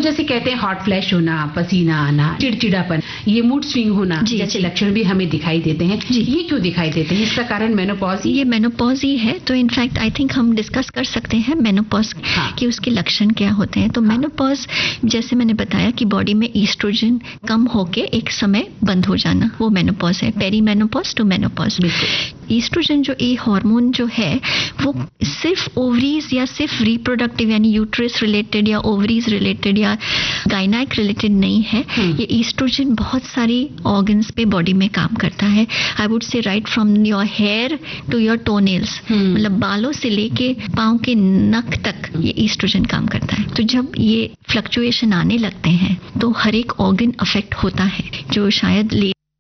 जैसे कहते हैं हॉट फ्लैश होना, पसीना आना, चिड़चिड़ापन, ये मूड स्विंग होना जैसे लक्षण भी हमें दिखाई देते हैं, ये क्यों दिखाई देते हैं? इसका कारण मेनोपॉज? ये मेनोपॉज ही है। तो इनफैक्ट आई थिंक हम डिस्कस कर सकते हैं मेनोपॉज कि उसके लक्षण क्या होते हैं। तो मेनोपॉज जैसे मैंने बताया कि बॉडी में ईस्ट्रोजन कम होके एक समय बंद हो जाना, वो मेनोपॉज है। Peri menopause to menopause. Oestrogen जो ये हार्मोन जो है वो सिर्फ ओवरीज या सिर्फ रिप्रोडक्टिव यानी यूट्रस रिलेटेड या ओवरीज रिलेटेड या गायनाइक रिलेटेड नहीं है। ये ईस्ट्रोजन बहुत सारी ऑर्गन्स पे बॉडी में काम करता है। I would say right from your hair to your toenails, मतलब बालों से लेके पाँव के नख तक ये ईस्ट्रोजन काम करता है। तो जब ये फ्लक्चुएशन आने लगते हैं तो हर एक ऑर्गन अफेक्ट होता है, जो शायद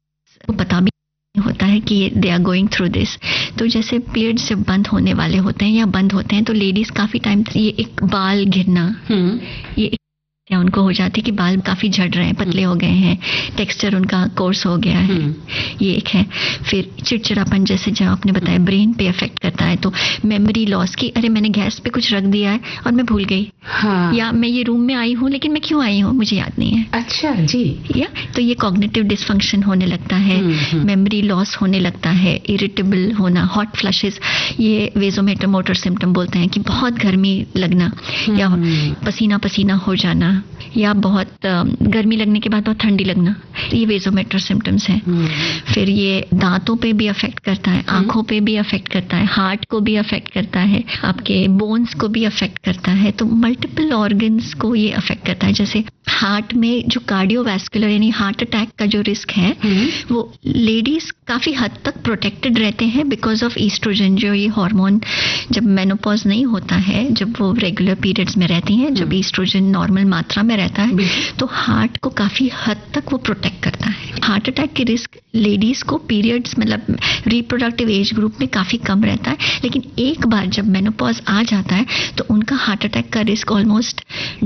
को पता भी होता है कि they are going through this. तो जैसे पीरियड्स जब बंद होने वाले होते हैं या बंद होते हैं तो लेडीज काफी टाइम ये एक बाल गिरना, ये या उनको हो जाती है कि बाल काफी झड़ रहे हैं, पतले हो गए हैं, टेक्सचर उनका कोर्स हो गया है, ये एक है। फिर चिड़चिड़ापन जैसे जब आपने बताया ब्रेन पे इफेक्ट करता है। तो मेमोरी लॉस की अरे मैंने गैस पे कुछ रख दिया है और मैं भूल गई, या मैं ये रूम में आई हूँ लेकिन मैं क्यों आई हूँ मुझे याद नहीं है। अच्छा जी। या तो ये कॉग्निटिव डिसफंक्शन होने लगता है, मेमोरी लॉस होने लगता है, इरिटेबल होना, हॉट फ्लशेस, ये वेजोमोटर मोटर सिम्टम बोलते हैं कि बहुत गर्मी लगना या पसीना पसीना हो जाना या बहुत गर्मी लगने के बाद बहुत ठंडी लगना, ये वेजोमेटर सिम्टम्स हैं। फिर ये दांतों पे भी अफेक्ट करता है, आंखों पे भी अफेक्ट करता है, हार्ट को भी अफेक्ट करता है, आपके बोन्स को भी अफेक्ट करता है। तो मल्टीपल ऑर्गन्स को ये अफेक्ट करता है। जैसे हार्ट में जो कार्डियोवैस्कुलर यानी हार्ट अटैक का जो रिस्क है वो लेडीज काफी हद तक प्रोटेक्टेड रहते हैं बिकॉज ऑफ ईस्ट्रोजन। जो ये हार्मोन जब मेनोपॉज नहीं होता है, जब वो रेगुलर पीरियड्स में रहती हैं, जब ईस्ट्रोजन नॉर्मल मात्रा में रहता है तो हार्ट को काफी हद तक वो प्रोटेक्ट करता है। हार्ट अटैक के रिस्क लेडीज को पीरियड्स मतलब रिप्रोडक्टिव एज ग्रुप में काफी कम रहता है, लेकिन एक बार जब मेनोपॉज आ जाता है तो उनका हार्ट अटैक का रिस्क ऑलमोस्ट